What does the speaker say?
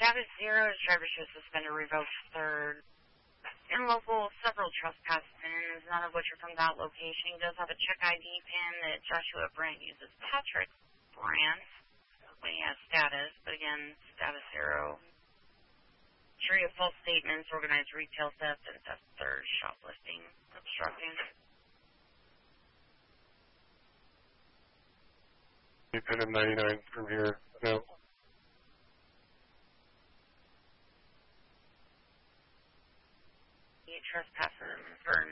Status 0 is driver show suspended, revoked 3rd. In local, several trespass pins, none of which are from that location. He does have a check ID pin that Joshua Brandt uses. Patrick Brandt, when he has status, but again, status 0. Jury of false statements, organized retail theft, and theft 3rd, shoplifting, obstructing. You pin in 99 from here. No. Trespasses for